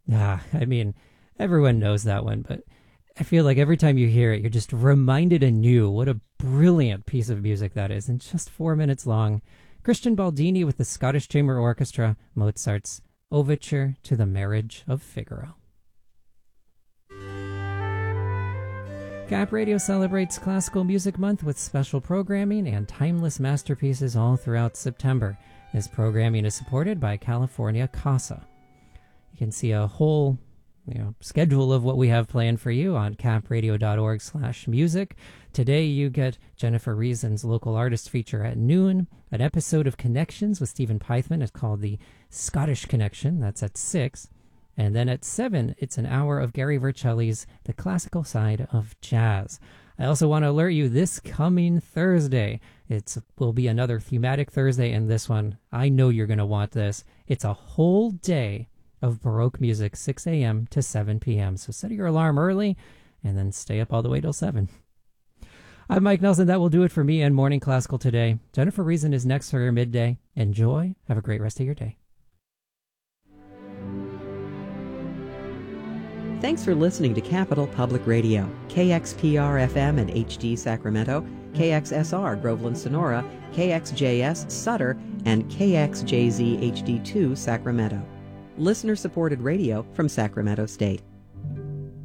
I mean, everyone knows that one, but I feel like every time you hear it, you're just reminded anew what a brilliant piece of music that is, and just 4 minutes long. Christian Baldini with the Scottish Chamber Orchestra, Mozart's Overture to the Marriage of Figaro. Cap Radio celebrates Classical Music Month with special programming and timeless masterpieces all throughout September. This programming is supported by California CASA. You can see a whole schedule of what we have planned for you on capradio.org/music. Today you get Jennifer Reason's local artist feature at noon, an episode of Connections with Stephen Pythman. It's called the Scottish Connection. That's at 6. And then at 7, it's an hour of Gary Vercelli's The Classical Side of Jazz. I also want to alert you this coming Thursday. It will be another thematic Thursday, and this one, I know you're going to want this. It's a whole day of Baroque music, 6 a.m. to 7 p.m. So set your alarm early and then stay up all the way till 7. I'm Mike Nelson. That will do it for me and Morning Classical today. Jennifer Reason is next for your midday. Enjoy. Have a great rest of your day. Thanks for listening to Capital Public Radio, KXPR-FM and HD Sacramento, KXSR Groveland Sonora, KXJS Sutter, and KXJZ HD2 Sacramento. Listener-supported radio from Sacramento State.